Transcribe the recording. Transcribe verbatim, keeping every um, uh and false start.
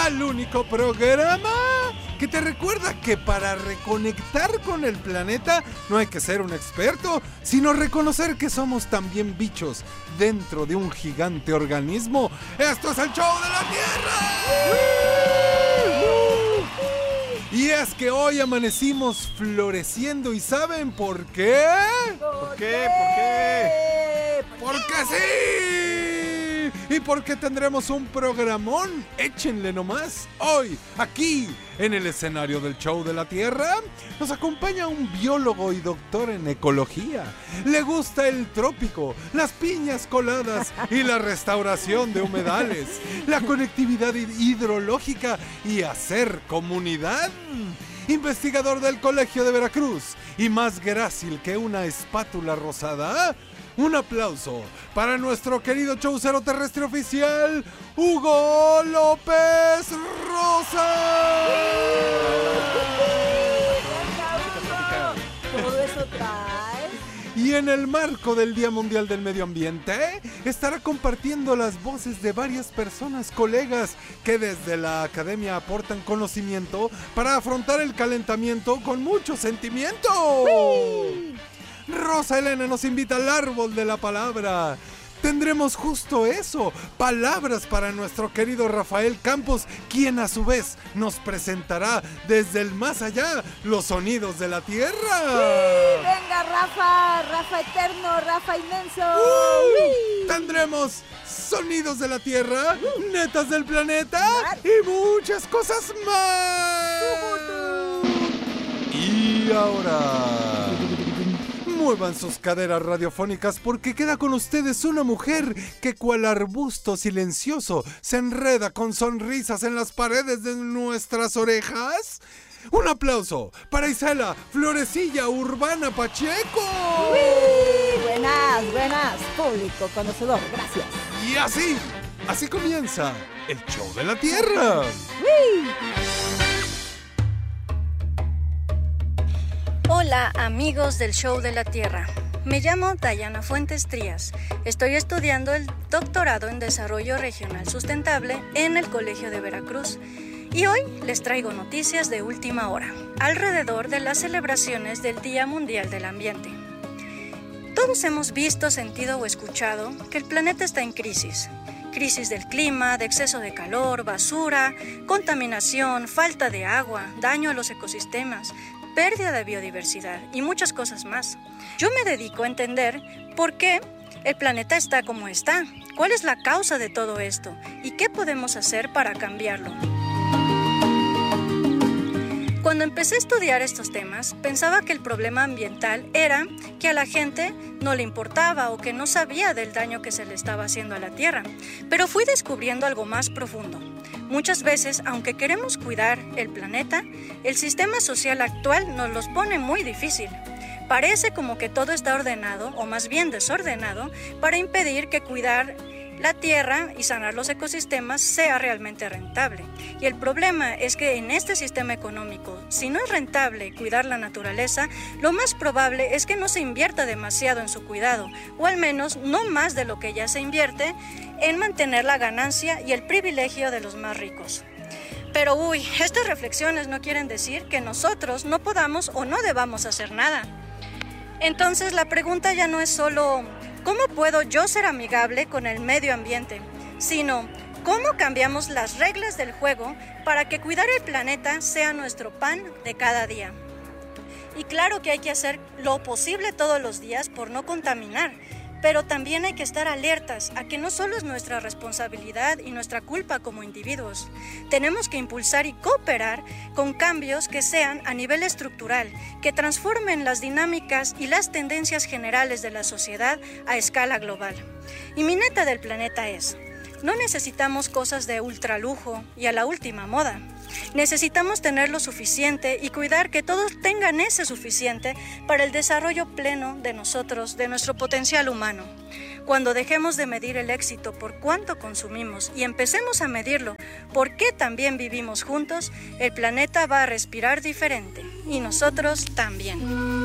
al único programa que te recuerda que para reconectar con el planeta no hay que ser un experto, sino reconocer que somos también bichos dentro de un gigante organismo. ¡Esto es el Show de la Tierra! Y es que hoy amanecimos floreciendo, ¿y saben por qué? ¿Por qué? ¿Por qué? ¡Porque sí! Y porque tendremos un programón, échenle nomás. Hoy, aquí, en el escenario del Show de la Tierra, nos acompaña un biólogo y doctor en ecología. Le gusta el trópico, las piñas coladas y la restauración de humedales, la conectividad hidrológica y hacer comunidad. Investigador del Colegio de Veracruz y más grácil que una espátula rosada. Un aplauso para nuestro querido chaucero terrestre oficial, Hugo López Rosa. Todo eso trae. Y en el marco del Día Mundial del Medio Ambiente, estará compartiendo las voces de varias personas, colegas, que desde la academia aportan conocimiento para afrontar el calentamiento con mucho sentimiento. ¡Uy! Rosa Elena nos invita al árbol de la palabra. Tendremos justo eso, palabras para nuestro querido Rafael Campos, quien a su vez nos presentará desde el más allá los sonidos de la tierra. ¡Sí! Venga, Rafa, Rafa eterno, Rafa inmenso. ¡Uh! Tendremos sonidos de la tierra, uh. netas del planeta y muchas cosas más. Uh. Y ahora, muevan sus caderas radiofónicas porque queda con ustedes una mujer que cual arbusto silencioso se enreda con sonrisas en las paredes de nuestras orejas. Un aplauso para Isela Florecilla Urbana Pacheco. ¡Uy! Buenas, buenas, público conocedor, gracias. Y así, así comienza el Show de la Tierra. ¡Uy! Hola amigos del Show de la Tierra, me llamo Dayana Fuentes Trías, estoy estudiando el doctorado en Desarrollo Regional Sustentable en el Colegio de Veracruz y hoy les traigo noticias de última hora, alrededor de las celebraciones del Día Mundial del Ambiente. Todos hemos visto, sentido o escuchado que el planeta está en crisis. Crisis del clima, de exceso de calor, basura, contaminación, falta de agua, daño a los ecosistemas, pérdida de biodiversidad y muchas cosas más. Yo me dedico a entender por qué el planeta está como está, cuál es la causa de todo esto y qué podemos hacer para cambiarlo. Cuando empecé a estudiar estos temas, pensaba que el problema ambiental era que a la gente no le importaba o que no sabía del daño que se le estaba haciendo a la Tierra, pero fui descubriendo algo más profundo. Muchas veces, aunque queremos cuidar el planeta, el sistema social actual nos los pone muy difícil. Parece como que todo está ordenado, o más bien desordenado, para impedir que cuidar la tierra y sanar los ecosistemas sea realmente rentable. Y el problema es que en este sistema económico, si no es rentable cuidar la naturaleza, lo más probable es que no se invierta demasiado en su cuidado, o al menos no más de lo que ya se invierte en mantener la ganancia y el privilegio de los más ricos. Pero uy, estas reflexiones no quieren decir que nosotros no podamos o no debamos hacer nada. Entonces la pregunta ya no es solo ¿cómo puedo yo ser amigable con el medio ambiente?, sino ¿cómo cambiamos las reglas del juego para que cuidar el planeta sea nuestro pan de cada día? Y claro que hay que hacer lo posible todos los días por no contaminar, pero también hay que estar alertas a que no solo es nuestra responsabilidad y nuestra culpa como individuos. Tenemos que impulsar y cooperar con cambios que sean a nivel estructural, que transformen las dinámicas y las tendencias generales de la sociedad a escala global. Y mi neta del planeta es: no necesitamos cosas de ultralujo y a la última moda. Necesitamos tener lo suficiente y cuidar que todos tengan ese suficiente para el desarrollo pleno de nosotros, de nuestro potencial humano. Cuando dejemos de medir el éxito por cuánto consumimos y empecemos a medirlo por qué también vivimos juntos, el planeta va a respirar diferente y nosotros también.